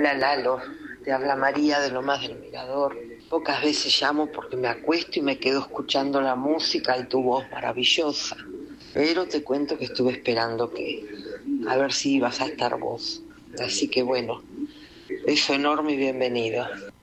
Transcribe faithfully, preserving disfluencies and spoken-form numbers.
Hola Lalo, te habla María de Lomas del Mirador. Pocas veces llamo porque me acuesto y me quedo escuchando la música y tu voz maravillosa. Pero te cuento que estuve esperando que, a ver si ibas a estar vos. Así que bueno, beso enorme y bienvenido.